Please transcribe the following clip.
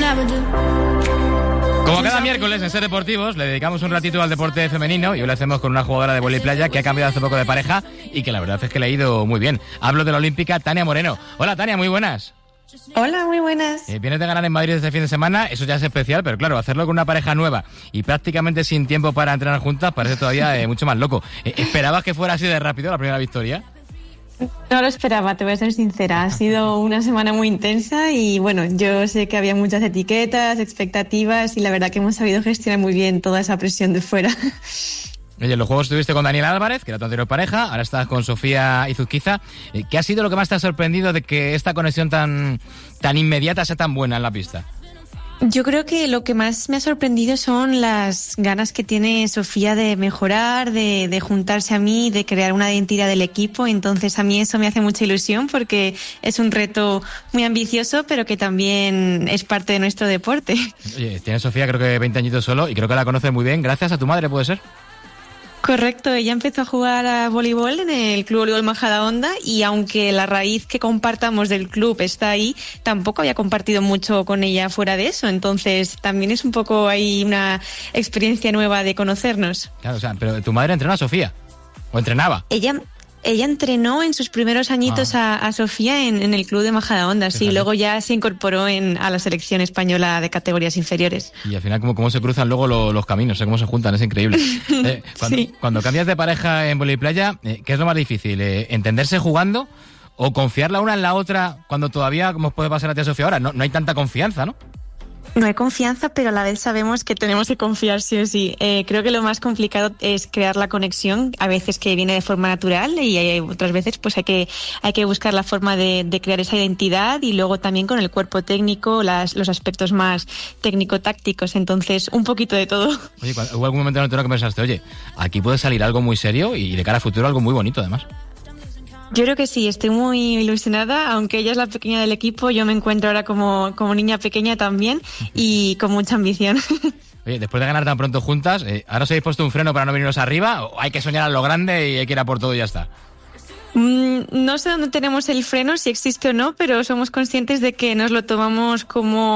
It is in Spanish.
Como cada miércoles en Ser Deportivos le dedicamos un ratito al deporte femenino y hoy lo hacemos con una jugadora de vóley playa que ha cambiado hace poco de pareja y que la verdad es que le ha ido muy bien. Hablo de la olímpica Tania Moreno. Hola Tania, muy buenas. Hola, muy buenas. Vienes de ganar en Madrid este fin de semana, eso ya es especial, pero claro, hacerlo con una pareja nueva y prácticamente sin tiempo para entrenar juntas parece todavía mucho más loco. ¿Esperabas que fuera así de rápido la primera victoria? No lo esperaba, te voy a ser sincera. Ha sido una semana muy intensa y bueno, yo sé que había muchas etiquetas, expectativas y la verdad que hemos sabido gestionar muy bien toda esa presión de fuera. Oye, en los juegos estuviste con Daniela Álvarez, que era tu anterior pareja, ahora estás con Sofía Izuzquiza. ¿Qué ha sido lo que más te ha sorprendido de que esta conexión tan inmediata sea tan buena en la pista? Yo creo que lo que más me ha sorprendido son las ganas que tiene Sofía de mejorar, de juntarse a mí, de crear una identidad del equipo. Entonces a mí eso me hace mucha ilusión porque es un reto muy ambicioso, pero que también es parte de nuestro deporte. Oye, tiene Sofía creo que 20 añitos solo y creo que la conoce muy bien gracias a tu madre, ¿puede ser? Correcto, ella empezó a jugar a voleibol en el Club Voleibol Majadahonda y aunque la raíz que compartamos del club está ahí, tampoco había compartido mucho con ella fuera de eso, entonces también es un poco ahí una experiencia nueva de conocernos. Claro, o sea, pero tu madre entrenó a Sofía, ¿o entrenaba? Ella entrenó en sus primeros añitos a Sofía en el club de Majadahonda, sí, luego ya se incorporó a la selección española de categorías inferiores. Y al final cómo se cruzan luego los caminos, cómo se juntan, es increíble. Cuando cambias de pareja en vóley playa, ¿qué es lo más difícil? ¿Entenderse jugando o confiar la una en la otra cuando todavía, como puede pasar a ti, Sofía, ahora? No hay tanta confianza, ¿no? No hay confianza, pero a la vez sabemos que tenemos que confiar sí o sí. Creo que lo más complicado es crear la conexión, a veces que viene de forma natural y otras veces pues hay que buscar la forma de crear esa identidad y luego también con el cuerpo técnico, los aspectos más técnico-tácticos, entonces un poquito de todo. Oye, ¿hubo algún momento en el torneo que pensaste, oye, aquí puede salir algo muy serio y de cara a futuro algo muy bonito además? Yo creo que sí, estoy muy ilusionada, aunque ella es la pequeña del equipo, yo me encuentro ahora como niña pequeña también y con mucha ambición. Oye, después de ganar tan pronto juntas, ¿ahora os habéis puesto un freno para no venirnos arriba o hay que soñar a lo grande y hay que ir a por todo y ya está? No sé dónde tenemos el freno, si existe o no, pero somos conscientes de que nos lo tomamos como